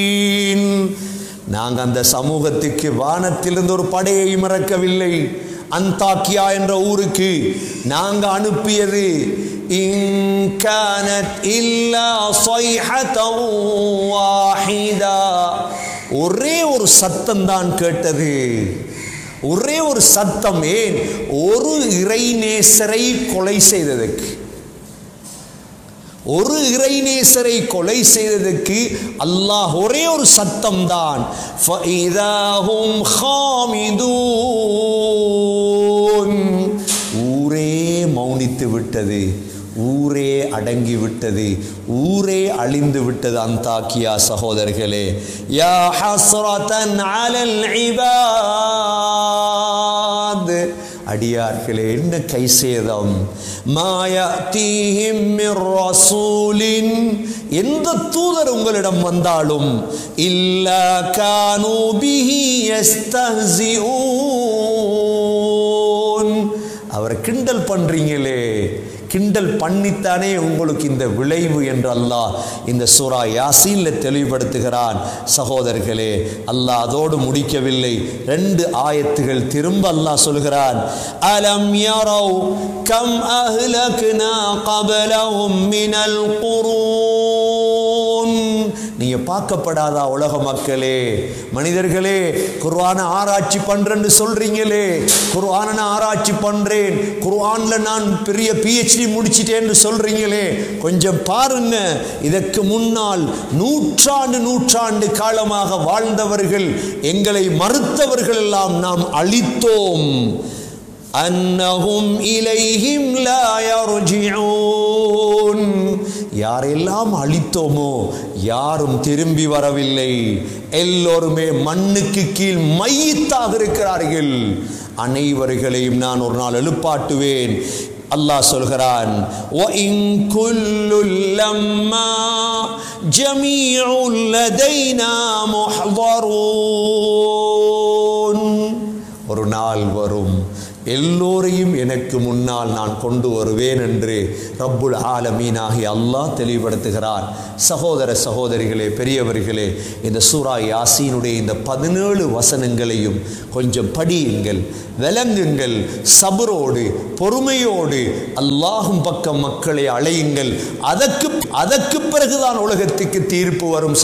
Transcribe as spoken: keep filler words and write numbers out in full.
நாங்கள் அந்த சமூகத்துக்கு வானத்திலிருந்து ஒரு படையை இறக்கவில்லை. அந்தாக்கியா என்ற ஊருக்கு நாங்க அனுப்பியது இன் கானத் இல்லா ஸைஹதன் வாஹிதா, ஒரே ஒரு சத்தம் தான் கேட்டது. ஒரே ஒரு சத்தம். ஏன்? ஒரு இறைநேசரை கொலை செய்ததற்கு, ஒரு இறைநேசரை கொலை செய்ததற்கு அல்லாஹ் ஒரே ஒரு சத்தம் தான். ஃபஇதாஹும் ஹாமிதூன், ஊரே மௌனித்து விட்டது, ஊரே அடங்கி விட்டது, ஊரே அழிந்து விட்டது. அந்தாக்கியா சகோதரர்களே, யா ஹஸ்ரதன் அலல் இபாத், அடியார்களே என்ன கைசேதம். மாயதீஹிம் மிர் ரசூலின், எந்த தூதர் உங்களிடம் வந்தாலும் இல்லா கானூ பிஹி யஸ்தஹ்சிஊன், அவரை கிண்டல் பண்றீங்களே, கிண்டல் பண்ணித்தானே உங்களுக்கு இந்த விளைவு என்று அல்லாஹ் இந்த சூரா யாசீன்ல தெளிவுபடுத்துகிறான். சகோதரர்களே, அல்லாஹ் அதோடு முடிக்கவில்லை. ரெண்டு ஆயத்துகள் திரும்ப அல்லாஹ் சொல்கிறான், அலம் யரவ் கம் அஹ்லக்னா கப்லஹும் மினல் குரூன், நீங்க பார்க்கப்படாதா உலக மக்களே, மனிதர்களே, குர்ஆனை ஆராய்ச்சி பண்றேன்னு சொல்றீங்களே, குர்ஆனை நான் ஆராய்ச்சி பண்றேன், குர்ஆன்ல நான் பெரிய பிஹெச்டி முடிச்சிட்டேன்னு சொல்றீங்களே, கொஞ்சம் பாருங்க, இதற்கு முன்னால் நூற்றாண்டு நூற்றாண்டு காலமாக வாழ்ந்தவர்கள், எங்களை மறுத்தவர்கள் எல்லாம் நாம் அழித்தோம். அன்னஹும் இலைஹிம் லா யர்ஜிஊன், யாரெல்லாம் அழித்தோமோ யாரும் திரும்பி வரவில்லை, எல்லோருமே மண்ணுக்கு கீழ் மையத்தாக இருக்கிறார்கள். அனைவர்களையும் நான் ஒரு நாள் எழுப்பாட்டுவேன். அல்லாஹ் சொல்கிறான், வ இன் குல்லுல் லம்மா ஜமீஉல் லதைனா முஹ்தரூன், ஒரு நாள் வரும் எல்லோரையும் எனக்கு முன்னால் நான் கொண்டு வருவேன் என்று ரப்புல் ஆலமீனாகி அல்லாஹ் தெளிவுபடுத்துகிறான். சகோதர சகோதரிகளே, பெரியவர்களே, இந்த சூரா யாசீனுடைய இந்த பதினேழு வசனங்களையும் கொஞ்சம் படியுங்கள், விளங்குங்கள், சபரோடு பொறுமையோடு அல்லாஹும் பக்கம் மக்களை அழையுங்கள். அதற்கு அதற்கு பிறகுதான் உலகத்துக்கு தீர்ப்பு வரும்.